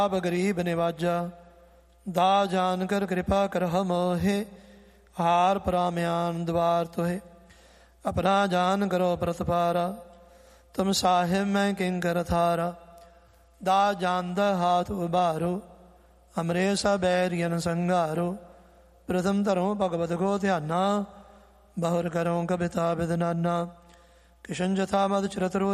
ਆਪ ਗਰੀਬ ਨਿਵਾਜਾ, ਦਾ ਜਾਨ ਕਰ ਕਿਰਪਾ ਕਰਹ ਮੋਹਿ, ਹਾਰ ਪਰਾਮਿਆਨ ਦਵਾਰ ਤੋਹਿ। ਆਪਣਾ ਜਾਨ ਕਰੋ ਪ੍ਰਤਪਾਰਾ, ਤੁਮ ਸਾਹਿਬ ਮੈਂ ਕਿੰਕਰ ਥਾਰਾ। ਦਾ ਜਾਂਦਾ ਹਾਥ ਉਬਾਰੋ, ਅਮਰੇ ਸਾ ਬੈਰੀਅਨ ਸੰਘਾਰੋ। ਪ੍ਰਥਮ ਧਰੋ ਭਗਵਤ ਕੋ ਧਿਆਨਾ, ਬਹੁਰ ਕਰੋ ਕਵਿਤਾ ਵਿਦ ਨਾਨਾ। ਕਿਸ਼ਨ ਜਥਾ ਮਦ ਚਰਤਰੋ